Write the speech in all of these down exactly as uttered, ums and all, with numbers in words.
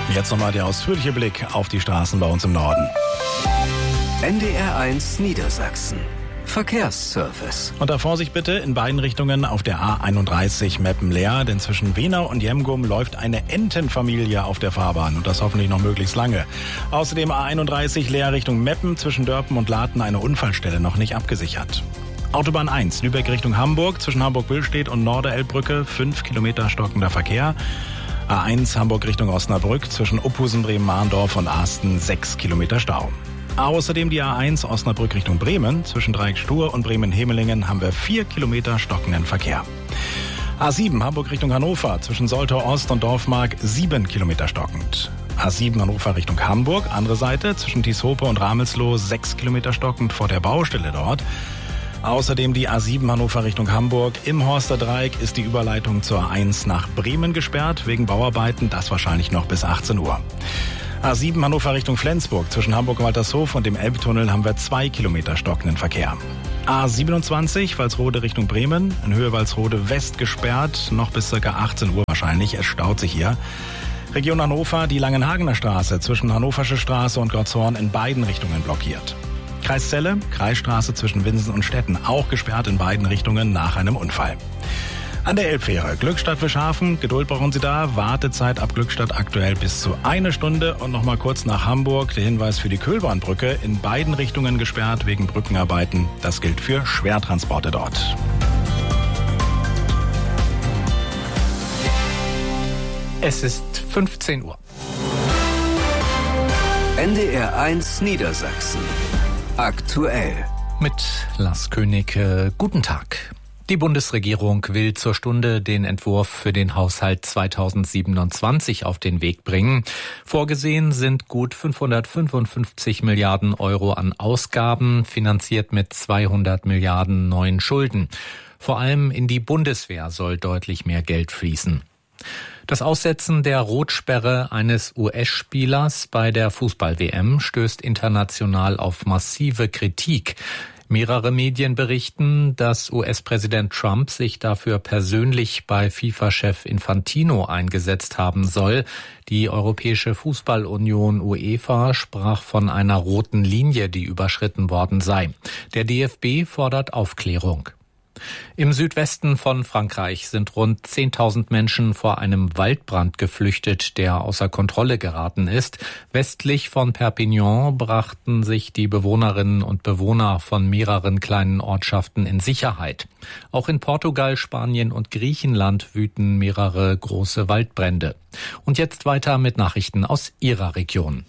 Jetzt nochmal der ausführliche Blick auf die Straßen bei uns im Norden. N D R eins Niedersachsen. Verkehrsservice. Und da Vorsicht bitte in beiden Richtungen auf der A einunddreißig Meppen-Leer, denn zwischen Wenau und Jemgum läuft eine Entenfamilie auf der Fahrbahn und das hoffentlich noch möglichst lange. Außerdem A einunddreißig Leer Richtung Meppen, zwischen Dörpen und Laten eine Unfallstelle noch nicht abgesichert. Autobahn eins, Lübeck Richtung Hamburg, zwischen Hamburg-Billstedt und Norderelbbrücke, fünf Kilometer stockender Verkehr. A eins Hamburg Richtung Osnabrück, zwischen Uphusen, Bremen-Mahndorf und Asten, sechs Kilometer Stau. Außerdem die A eins Osnabrück Richtung Bremen, zwischen Dreieck-Stur und Bremen-Hemelingen haben wir vier Kilometer stockenden Verkehr. A sieben Hamburg Richtung Hannover, zwischen Soltau Ost und Dorfmark, sieben Kilometer stockend. A sieben Hannover Richtung Hamburg, andere Seite, zwischen Tieshope und Ramelsloh, sechs Kilometer stockend vor der Baustelle dort. Außerdem die A sieben Hannover Richtung Hamburg. Im Horsterdreieck ist die Überleitung zur A eins nach Bremen gesperrt, wegen Bauarbeiten, das wahrscheinlich noch bis achtzehn Uhr. A sieben Hannover Richtung Flensburg, zwischen Hamburg und Waltershof und dem Elbtunnel haben wir zwei Kilometer stockenden Verkehr. A siebenundzwanzig Walsrode Richtung Bremen, in Höhe Walsrode West gesperrt, noch bis ca. achtzehn Uhr wahrscheinlich, es staut sich hier. Region Hannover, die Langenhagener Straße zwischen Hannoversche Straße und Gottshorn in beiden Richtungen blockiert. Kreis Celle, Kreisstraße zwischen Winsen und Stetten, auch gesperrt in beiden Richtungen nach einem Unfall. An der Elbfähre, Glückstadt-Wischhafen, Geduld brauchen Sie da, Wartezeit ab Glückstadt aktuell bis zu eine Stunde und nochmal kurz nach Hamburg, der Hinweis für die Köhlbahnbrücke, in beiden Richtungen gesperrt wegen Brückenarbeiten, das gilt für Schwertransporte dort. Es ist fünfzehn Uhr. N D R eins Niedersachsen. Aktuell. Mit Lars König, äh, guten Tag. Die Bundesregierung will zur Stunde den Entwurf für den Haushalt zweitausendsiebenundzwanzig auf den Weg bringen. Vorgesehen sind gut fünfhundertfünfundfünfzig Milliarden Euro an Ausgaben, finanziert mit zweihundert Milliarden neuen Schulden. Vor allem in die Bundeswehr soll deutlich mehr Geld fließen. Das Aussetzen der Rotsperre eines U S-Spielers bei der Fußball-W M stößt international auf massive Kritik. Mehrere Medien berichten, dass U S-Präsident Trump sich dafür persönlich bei FIFA-Chef Infantino eingesetzt haben soll. Die Europäische Fußballunion UEFA sprach von einer roten Linie, die überschritten worden sei. Der D F B fordert Aufklärung. Im Südwesten von Frankreich sind rund zehntausend Menschen vor einem Waldbrand geflüchtet, der außer Kontrolle geraten ist. Westlich von Perpignan brachten sich die Bewohnerinnen und Bewohner von mehreren kleinen Ortschaften in Sicherheit. Auch in Portugal, Spanien und Griechenland wüten mehrere große Waldbrände. Und jetzt weiter mit Nachrichten aus Ihrer Region.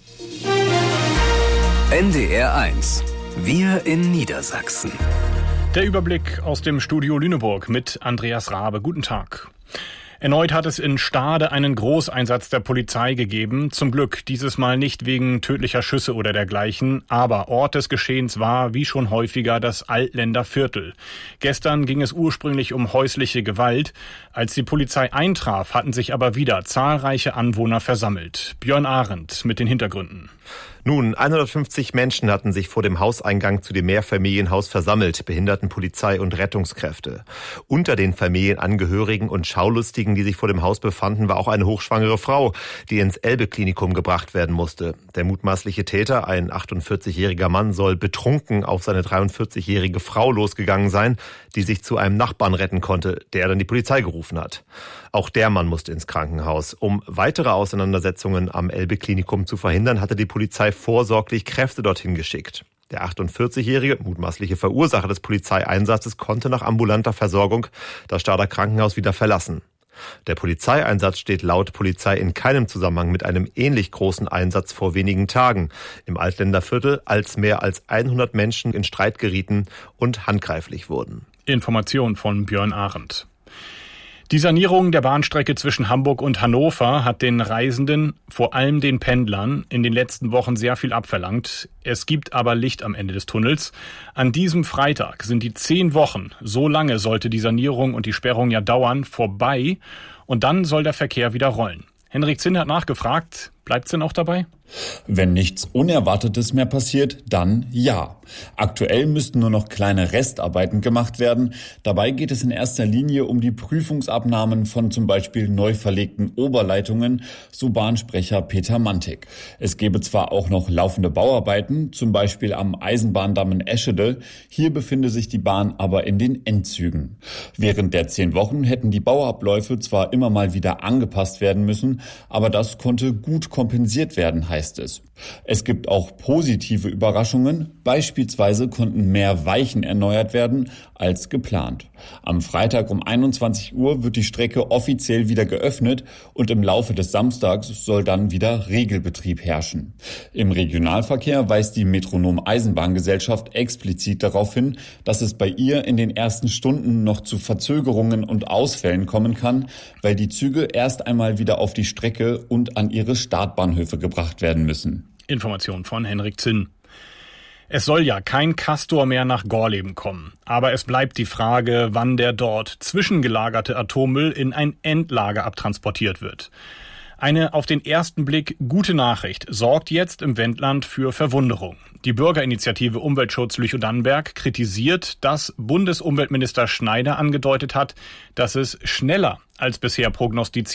N D R eins. Wir in Niedersachsen. Der Überblick aus dem Studio Lüneburg mit Andreas Rabe. Guten Tag. Erneut hat es in Stade einen Großeinsatz der Polizei gegeben. Zum Glück dieses Mal nicht wegen tödlicher Schüsse oder dergleichen. Aber Ort des Geschehens war, wie schon häufiger, das Altländer Viertel. Gestern ging es ursprünglich um häusliche Gewalt. Als die Polizei eintraf, hatten sich aber wieder zahlreiche Anwohner versammelt. Björn Arendt mit den Hintergründen. Nun, hundertfünfzig Menschen hatten sich vor dem Hauseingang zu dem Mehrfamilienhaus versammelt, Behindertenpolizei und Rettungskräfte. Unter den Familienangehörigen und Schaulustigen, die sich vor dem Haus befanden, war auch eine hochschwangere Frau, die ins Elbe-Klinikum gebracht werden musste. Der mutmaßliche Täter, ein achtundvierzigjähriger Mann, soll betrunken auf seine dreiundvierzigjährige Frau losgegangen sein, die sich zu einem Nachbarn retten konnte, der dann die Polizei gerufen hat. Auch der Mann musste ins Krankenhaus. Um weitere Auseinandersetzungen am Elbe-Klinikum zu verhindern, hatte die Polizei vorsorglich Kräfte dorthin geschickt. Der achtundvierzigjährige, mutmaßliche Verursacher des Polizeieinsatzes, konnte nach ambulanter Versorgung das Stader Krankenhaus wieder verlassen. Der Polizeieinsatz steht laut Polizei in keinem Zusammenhang mit einem ähnlich großen Einsatz vor wenigen Tagen im Altländer Viertel, als mehr als hundert Menschen in Streit gerieten und handgreiflich wurden. Information von Björn Arendt. Die Sanierung der Bahnstrecke zwischen Hamburg und Hannover hat den Reisenden, vor allem den Pendlern, in den letzten Wochen sehr viel abverlangt. Es gibt aber Licht am Ende des Tunnels. An diesem Freitag sind die zehn Wochen, so lange sollte die Sanierung und die Sperrung ja dauern, vorbei. Und dann soll der Verkehr wieder rollen. Henrik Zinn hat nachgefragt, Bleibt's denn auch dabei? Wenn nichts Unerwartetes mehr passiert, dann ja. Aktuell müssten nur noch kleine Restarbeiten gemacht werden. Dabei geht es in erster Linie um die Prüfungsabnahmen von zum Beispiel neu verlegten Oberleitungen, so Bahnsprecher Peter Mantik. Es gäbe zwar auch noch laufende Bauarbeiten, zum Beispiel am Eisenbahndamm in Eschede. Hier befinde sich die Bahn aber in den Endzügen. Während der zehn Wochen hätten die Bauabläufe zwar immer mal wieder angepasst werden müssen, aber das konnte gut kompensiert werden, heißt es. Es gibt auch positive Überraschungen. Beispielsweise konnten mehr Weichen erneuert werden als geplant. Am Freitag um einundzwanzig Uhr wird die Strecke offiziell wieder geöffnet und im Laufe des Samstags soll dann wieder Regelbetrieb herrschen. Im Regionalverkehr weist die Metronom Eisenbahngesellschaft explizit darauf hin, dass es bei ihr in den ersten Stunden noch zu Verzögerungen und Ausfällen kommen kann, weil die Züge erst einmal wieder auf die Strecke und an ihre Startbahnhöfe gebracht werden müssen. Information von Henrik Zinn. Es soll ja kein Castor mehr nach Gorleben kommen. Aber es bleibt die Frage, wann der dort zwischengelagerte Atommüll in ein Endlager abtransportiert wird. Eine auf den ersten Blick gute Nachricht sorgt jetzt im Wendland für Verwunderung. Die Bürgerinitiative Umweltschutz Lüchow-Dannenberg kritisiert, dass Bundesumweltminister Schneider angedeutet hat, dass es schneller als bisher prognostiziert